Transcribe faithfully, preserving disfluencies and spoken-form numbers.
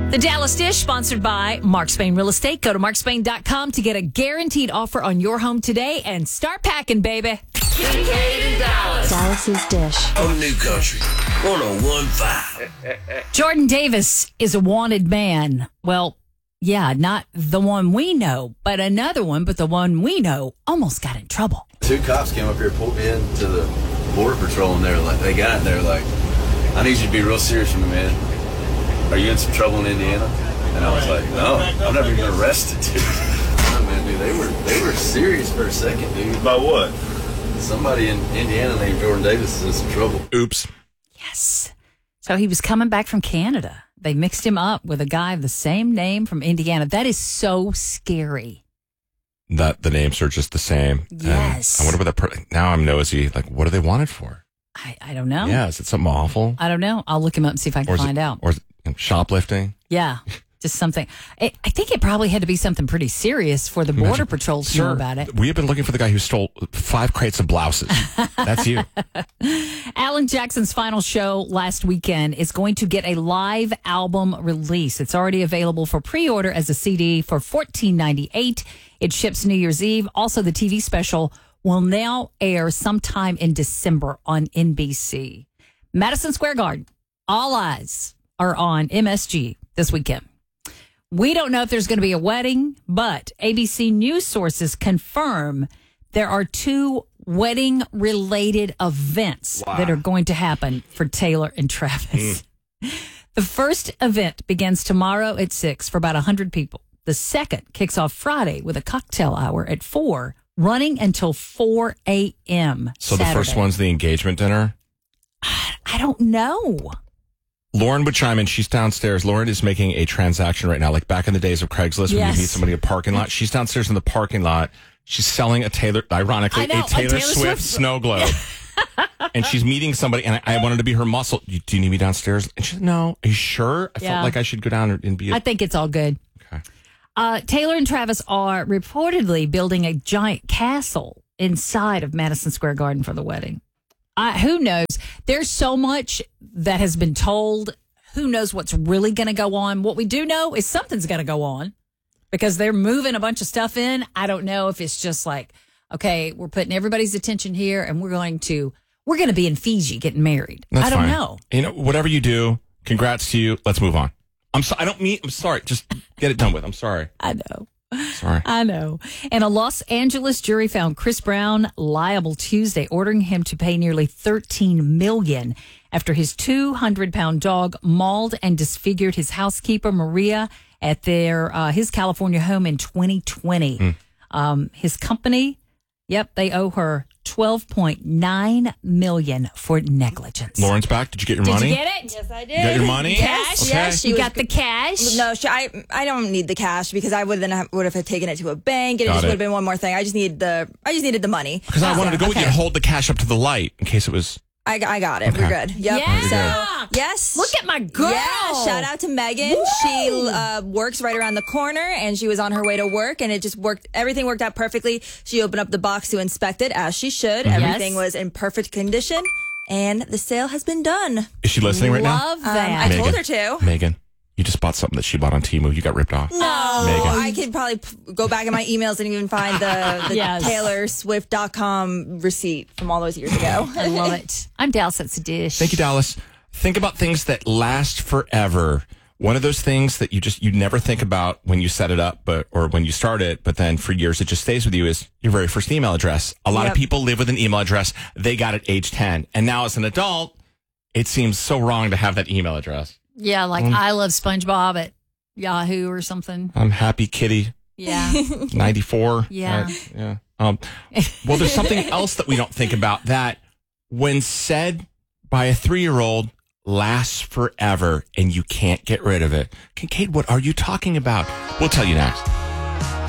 The Dallas Dish, sponsored by Mark Spain Real Estate. Go to mark spain dot com to get a guaranteed offer on your home today and start packing, baby. Kincaid and Dallas. Dallas's Dish. On New Country one oh one point five. Jordan Davis is a wanted man. Well, yeah, not the one we know, but another one, but the one we know almost got in trouble. Two cops came up here, pulled me into the border patrol, and they were like, they got in there like, I need you to be real serious with me, man. Are you in some trouble in Indiana? And I was like, no, I've never been arrested, dude. Oh, man, dude, they were they were serious for a second, dude. About what? Somebody in Indiana named Jordan Davis is in some trouble. Oops. Yes. So he was coming back from Canada. They mixed him up with a guy of the same name from Indiana. That is so scary. That the names are just the same. Yes. And I wonder what that. Per- now I'm nosy. Like, what are they wanted for? I, I don't know. Yeah, is it something awful? I don't know. I'll look him up and see if I can Or is find it, out. Or is it shoplifting? Yeah. Just something. It, I think it probably had to be something pretty serious for the Border Patrol to Sir, know about it. We have been looking for the guy who stole five crates of blouses. That's you. Alan Jackson's final show last weekend is going to get a live album release. It's already available for pre-order as a C D for fourteen ninety-eight. It ships New Year's Eve. Also, the T V special will now air sometime in December on N B C. Madison Square Garden. All eyes are on M S G this weekend. We don't know if there's going to be a wedding, but A B C News sources confirm there are two wedding-related events Wow. that are going to happen for Taylor and Travis. Mm. The first event begins tomorrow at six for about one hundred people. The second kicks off Friday with a cocktail hour at four, running until four a.m. So Saturday. the first one's the engagement dinner? I don't know. Lauren would chime in. She's downstairs. Lauren is making a transaction right now, like back in the days of Craigslist when Yes. you meet somebody in a parking lot. She's downstairs in the parking lot. She's selling a Taylor, ironically, I know, a Taylor, a Taylor Swift, Swift snow globe. And she's meeting somebody, and I, I wanted to be her muscle. You, do you need me downstairs? And she said, no. Are you sure? I Yeah. felt like I should go down and be a- I think it's all good. Okay. Uh, Taylor and Travis are reportedly building a giant castle inside of Madison Square Garden for the wedding. I, who knows? There's so much that has been told. Who knows what's really going to go on? What we do know is something's going to go on because they're moving a bunch of stuff in. I don't know if it's just like, okay, we're putting everybody's attention here and we're going to, we're going to be in Fiji getting married. That's I don't fine. know. You know, whatever you do, congrats to you. Let's move on. I'm sorry. I don't mean, I'm sorry. Just get it done with. I'm sorry. I know. Sorry. I know. And a Los Angeles jury found Chris Brown liable Tuesday, ordering him to pay nearly thirteen million dollars after his two hundred pound dog mauled and disfigured his housekeeper, Maria, at their uh, his California home in twenty twenty. Mm. Um, his company, yep, they owe her twelve point nine million dollars for negligence. Lauren's back. Did you get your Did money? you get it? Yes, I did. You got your money? Cash. Okay. Yes, she You was- got the cash? No, she, I I don't need the cash because I would then have, would have taken it to a bank and Got it just it. would have been one more thing. I just need the I just needed the money. Because I wanted to go with you okay. and hold the cash up to the light in case it was. I, I got it. Okay. We're good. Yep. Yeah. So yes. Look at my girl. Yeah. Shout out to Megan. Woo! She uh, works right around the corner, and she was on her way to work, and it just worked. Everything worked out perfectly. She opened up the box to inspect it as she should. Mm-hmm. Everything Yes. was in perfect condition, and the sale has been done. Is she listening right now? Love Um, that. I Megan. told her to. Megan, you just bought something that she bought on Temu. You got ripped off. No, Megan. I could probably p- go back in my emails and even find the, the Yes. Taylor Swift dot com receipt from all those years ago. I love it. I'm Dallas. That's a dish. Thank you, Dallas. Think about things that last forever. One of those things that you just you never think about when you set it up, but or when you start it, but then for years it just stays with you is your very first email address. A lot Yep. of people live with an email address they got at age ten, and now as an adult, it seems so wrong to have that email address. Yeah, like Mm. I love SpongeBob at Yahoo or something. I'm Happy Kitty Yeah. ninety-four. Yeah. Uh, yeah. Um, well, there's something else that we don't think about that when said by a three-year-old lasts forever and you can't get rid of it. Kincaid, what are you talking about? We'll tell you next.